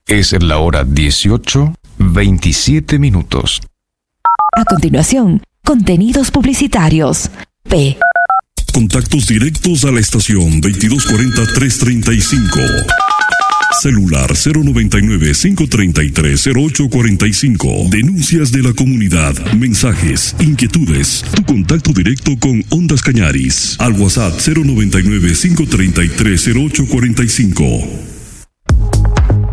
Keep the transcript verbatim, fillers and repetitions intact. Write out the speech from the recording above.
Es la hora dieciocho, veintisiete minutos. A continuación, contenidos publicitarios. P. Contactos directos a la estación veintidós cuarenta, trescientos treinta y cinco. Celular cero noventa y nueve, cinco treinta y tres, cero ocho cuarenta y cinco. Denuncias de la comunidad, mensajes, inquietudes. Tu contacto directo con Ondas Cañaris. Al WhatsApp cero noventa y nueve, cinco treinta y tres, cero ocho cuarenta y cinco.